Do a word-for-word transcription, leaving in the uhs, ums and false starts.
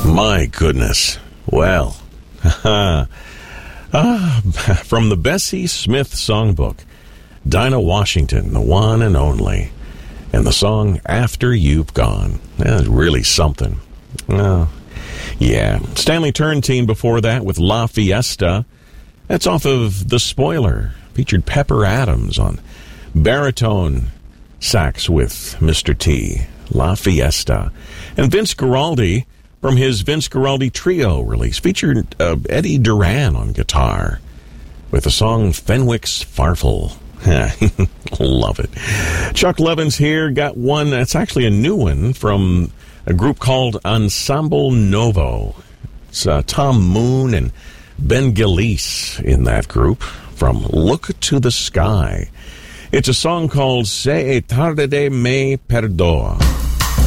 My goodness. Well, ah, from the Bessie Smith songbook, Dinah Washington, the one and only, and the song After You've Gone. That's really something. Oh, yeah. Stanley Turrentine before that with La Fiesta. That's off of The Spoiler. Featured Pepper Adams on baritone sax with Mister T. La Fiesta. And Vince Guaraldi from his Vince Guaraldi Trio release. Featured uh, Eddie Duran on guitar with the song Fenwick's Farfel. Love it. Chuck Levins here got one that's actually a new one from a group called Ensemble Novo. It's uh, Tom Moon and Ben Gillies in that group from Look to the Sky. It's a song called Se tarde me perdoa.